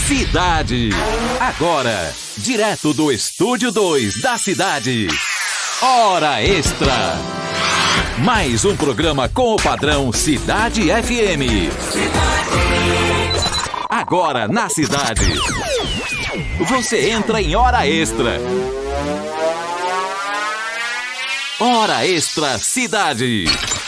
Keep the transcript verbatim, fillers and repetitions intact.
Cidade. Agora, direto do Estúdio dois da Cidade. Hora Extra. Mais um programa com o padrão Cidade F M. Agora na Cidade. Você entra em Hora Extra. Hora Extra Cidade.